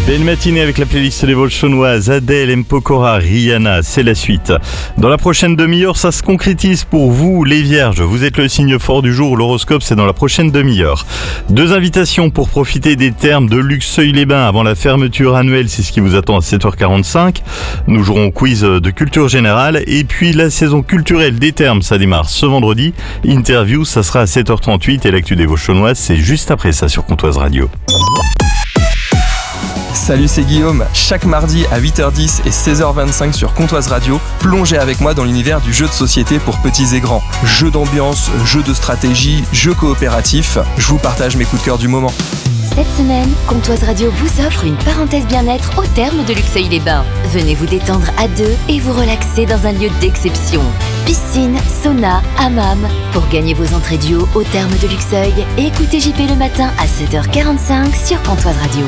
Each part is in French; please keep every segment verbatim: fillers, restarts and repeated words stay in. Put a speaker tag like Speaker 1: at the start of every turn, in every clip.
Speaker 1: Belle matinée avec la playlist des vols chaunoises, Adèle, M. Pokora, Rihanna, c'est la suite. Dans la prochaine demi-heure, ça se concrétise pour vous, les vierges. Vous êtes le signe fort du jour, l'horoscope c'est dans la prochaine demi-heure. Deux invitations pour profiter des thermes de Luxeuil-les-Bains avant la fermeture annuelle, c'est ce qui vous attend à sept heures quarante-cinq. Nous jouerons au quiz de culture générale et puis la saison culturelle des thermes, ça démarre ce vendredi. Interview, ça sera à sept heures trente-huit et l'actu des vols chaunoises, c'est juste après ça sur Comtoise Radio.
Speaker 2: Salut, c'est Guillaume. Chaque mardi à huit heures dix et seize heures vingt-cinq sur Comtoise Radio, plongez avec moi dans l'univers du jeu de société pour petits et grands. Jeux d'ambiance, jeux de stratégie, jeux coopératifs, je vous partage mes coups de cœur du moment.
Speaker 3: Cette semaine, Comtoise Radio vous offre une parenthèse bien-être au terme de Luxeuil-les-Bains. Venez vous détendre à deux et vous relaxer dans un lieu d'exception. Piscine, sauna, hammam. Pour gagner vos entrées duo au terme de Luxeuil, écoutez J P le matin à sept heures quarante-cinq sur Comtoise Radio.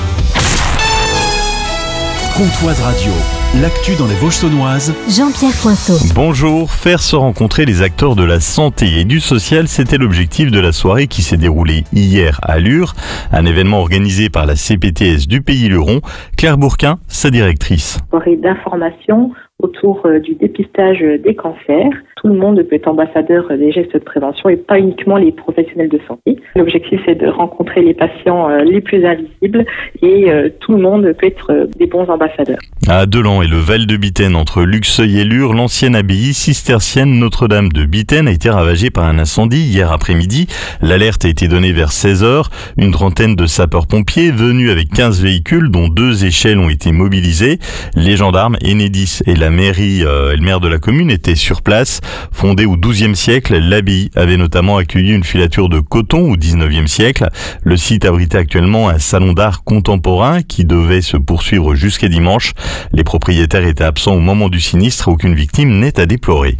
Speaker 4: Comtoise Radio, l'actu dans les Vosges saunoises.
Speaker 3: Jean-Pierre Poinceau.
Speaker 1: Bonjour, faire se rencontrer les acteurs de la santé et du social, c'était l'objectif de la soirée qui s'est déroulée hier à Lure, un événement organisé par la C P T S du Pays Luron. Claire Bourquin, sa directrice.
Speaker 5: Soirée d'information autour du dépistage des cancers. Tout le monde peut être ambassadeur des gestes de prévention et pas uniquement les professionnels de santé. L'objectif, c'est de rencontrer les patients les plus invisibles et tout le monde peut être des bons ambassadeurs.
Speaker 1: À Delan et le Val de Bitaine, entre Luxeuil et Lure, l'ancienne abbaye cistercienne Notre-Dame de Bitaine a été ravagée par un incendie hier après-midi. L'alerte a été donnée vers seize heures. Une trentaine de sapeurs-pompiers venus avec quinze véhicules, dont deux échelles ont été mobilisées. Les gendarmes, Enedis et la mairie euh, et le maire de la commune étaient sur place. Fondée au douzième siècle, l'abbaye avait notamment accueilli une filature de coton au dix-neuvième siècle. Le site abritait actuellement un salon d'art contemporain qui devait se poursuivre jusqu'à dimanche. Les propriétaires étaient absents au moment du sinistre et aucune victime n'est à déplorer.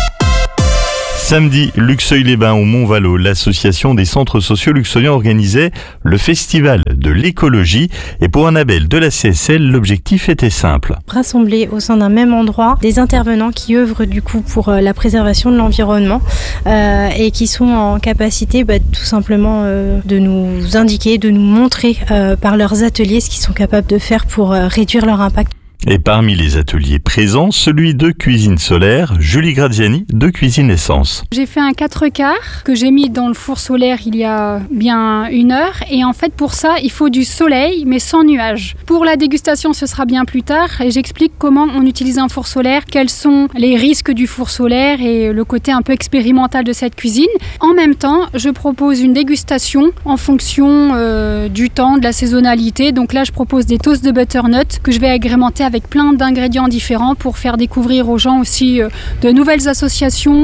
Speaker 1: Samedi, Luxeuil-les-Bains au Mont-Valo, l'association des centres sociaux luxeuiliens organisait le festival de l'écologie et pour Annabelle de la C S L, l'objectif était simple.
Speaker 6: Rassembler au sein d'un même endroit des intervenants qui œuvrent du coup pour la préservation de l'environnement euh, et qui sont en capacité bah, tout simplement euh, de nous indiquer, de nous montrer euh, par leurs ateliers ce qu'ils sont capables de faire pour euh, réduire leur impact.
Speaker 1: Et parmi les ateliers présents, celui de cuisine solaire, Julie Graziani de Cuisine Essence.
Speaker 7: J'ai fait un quatre quarts que j'ai mis dans le four solaire il y a bien une heure et en fait pour ça il faut du soleil mais sans nuages. Pour la dégustation ce sera bien plus tard et j'explique comment on utilise un four solaire, quels sont les risques du four solaire et le côté un peu expérimental de cette cuisine. En même temps je propose une dégustation en fonction euh, du temps, de la saisonnalité. Donc là je propose des toasts de butternut que je vais agrémenter avec plein d'ingrédients différents pour faire découvrir aux gens aussi de nouvelles associations.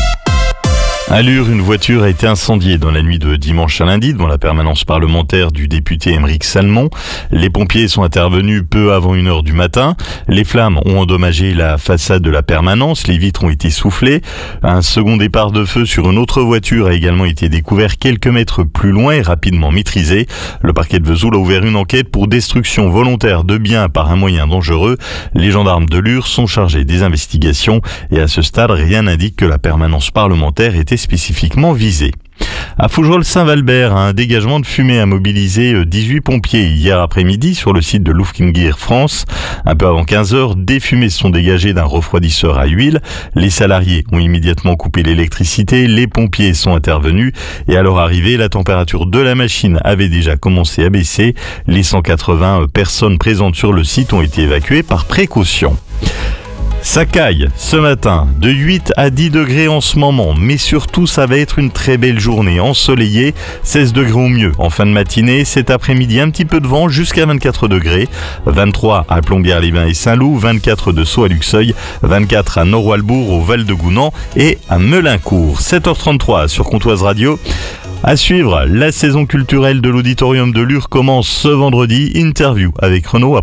Speaker 1: À Lure, une voiture a été incendiée dans la nuit de dimanche à lundi devant la permanence parlementaire du député Émeric Salmon. Les pompiers sont intervenus peu avant une heure du matin. Les flammes ont endommagé la façade de la permanence, les vitres ont été soufflées. Un second départ de feu sur une autre voiture a également été découvert quelques mètres plus loin et rapidement maîtrisé. Le parquet de Vesoul a ouvert une enquête pour destruction volontaire de biens par un moyen dangereux. Les gendarmes de Lure sont chargés des investigations et à ce stade, rien n'indique que la permanence parlementaire était spécifiquement visée. À Fougerolles-Saint-Valbert, un dégagement de fumée a mobilisé dix-huit pompiers hier après-midi sur le site de Lufkingear France. Un peu avant quinze heures, des fumées sont dégagées d'un refroidisseur à huile. Les salariés ont immédiatement coupé l'électricité, les pompiers sont intervenus et à leur arrivée, la température de la machine avait déjà commencé à baisser. Les cent quatre-vingts personnes présentes sur le site ont été évacuées par précaution. Ça caille ce matin, de huit à dix degrés en ce moment, mais surtout ça va être une très belle journée ensoleillée, seize degrés au mieux en fin de matinée, cet après-midi un petit peu de vent jusqu'à vingt-quatre degrés, vingt-trois à Plombières-les-Bains et Saint-Loup, vingt-quatre de Sceaux à Luxeuil, vingt-quatre à Nord-Walbourg, au Val de Gounan et à Melincourt. sept heures trente-trois sur Comtoise Radio. À suivre, la saison culturelle de l'Auditorium de Lure commence ce vendredi. Interview avec Renaud.